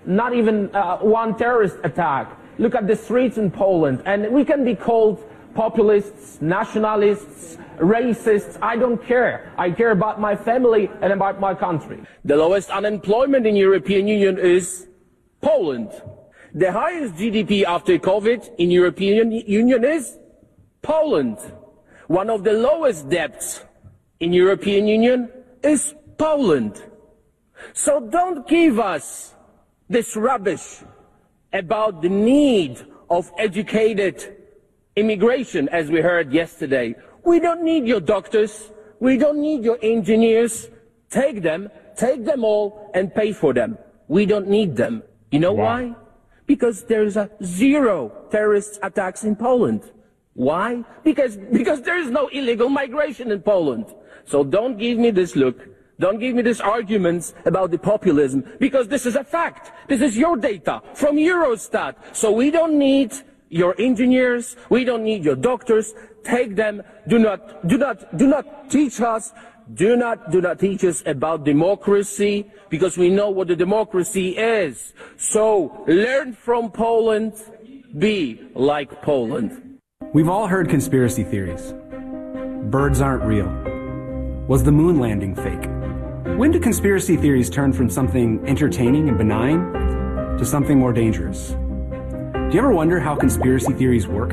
not even one terrorist attack. Look at the streets in Poland, and we can be called populists, nationalists, racists. I don't care. I care about my family and about my country. The lowest unemployment in European Union is Poland. The highest GDP after COVID in European Union is Poland. One of the lowest debts in European Union is Poland. So don't give us this rubbish about the need of educated immigration, as we heard yesterday. We don't need your doctors. We don't need your engineers. Take them all and pay for them. We don't need them. You know why? Because there's zero terrorist attacks in Poland. Why? Because there is no illegal migration in Poland. So don't give me this look. Don't give me these arguments about the populism, because this is a fact. This is your data from Eurostat. So we don't need your engineers. We don't need your doctors. Take them. Do not teach us. Do not teach us about democracy, because we know what the democracy is. So learn from Poland. Be like Poland. We've all heard conspiracy theories. Birds aren't real. Was the moon landing fake? When do conspiracy theories turn from something entertaining and benign to something more dangerous? Do you ever wonder how conspiracy theories work?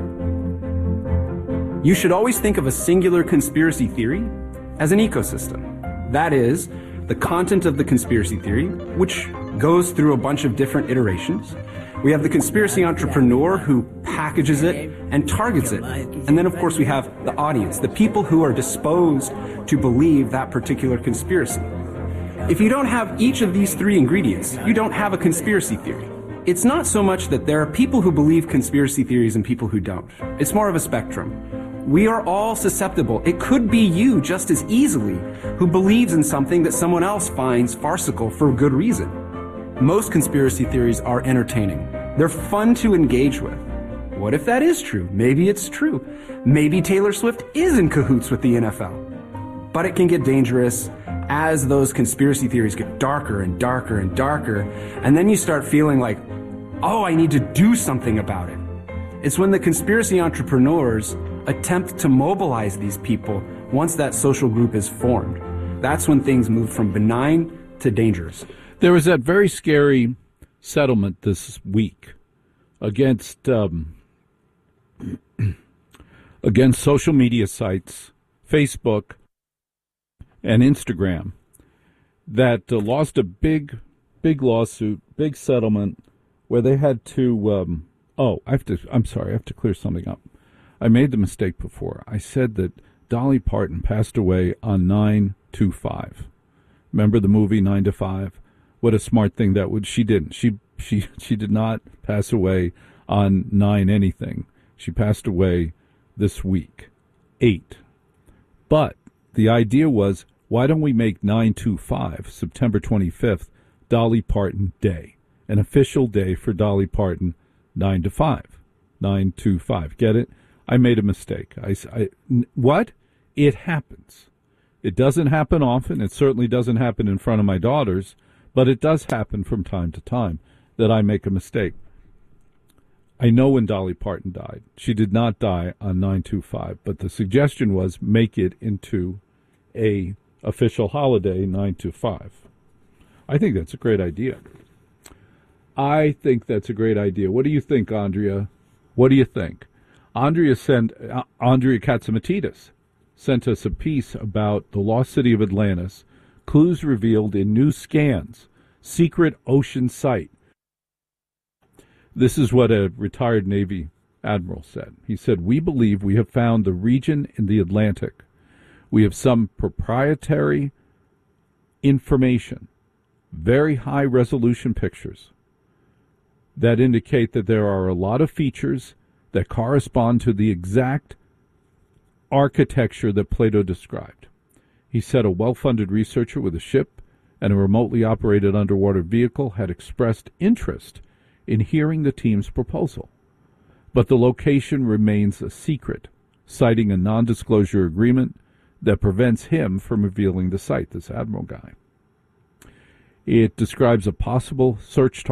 You should always think of a singular conspiracy theory as an ecosystem. That is, the content of the conspiracy theory, which goes through a bunch of different iterations. We have the conspiracy entrepreneur who packages it and targets it. And then, of course, we have the audience, the people who are disposed to believe that particular conspiracy. If you don't have each of these three ingredients, you don't have a conspiracy theory. It's not so much that there are people who believe conspiracy theories and people who don't. It's more of a spectrum. We are all susceptible. It could be you just as easily who believes in something that someone else finds farcical for good reason. Most conspiracy theories are entertaining. They're fun to engage with. What if that is true? Maybe it's true. Maybe Taylor Swift is in cahoots with the NFL. But it can get dangerous as those conspiracy theories get darker and darker and darker, and then you start feeling like, oh, I need to do something about it. It's when the conspiracy entrepreneurs attempt to mobilize these people once that social group is formed. That's when things move from benign to dangerous. There was that very scary settlement this week against social media sites, Facebook and Instagram, that lost a big lawsuit, big settlement, where they had to. I have to clear something up. I made the mistake before. I said that Dolly Parton passed away on 9/25. Remember the movie 9 to 5? What a smart thing that would. She didn't. She did not pass away on 9 anything. She passed away this week, 8. But the idea was, why don't we make 9/25, September 25th, Dolly Parton Day, an official day for Dolly Parton, 9 to 5, 9/25. Get it? I made a mistake. What? It happens. It doesn't happen often. It certainly doesn't happen in front of my daughters, but it does happen from time to time that I make a mistake. I know when Dolly Parton died. She did not die on 9/25, but the suggestion was make it into a official holiday, 9/5. I think that's a great idea. What do you think, Andrea? What do you think? Andrea Katsamatidis sent us a piece about the lost city of Atlantis, clues revealed in new scans, secret ocean site. This is what a retired Navy admiral said. He said, "We believe we have found the region in the Atlantic. We have some proprietary information, very high-resolution pictures that indicate that there are a lot of features that correspond to the exact architecture that Plato described." He said a well-funded researcher with a ship and a remotely operated underwater vehicle had expressed interest in hearing the team's proposal. But the location remains a secret, citing a non-disclosure agreement that prevents him from revealing the site, this admiral guy. It describes a possible search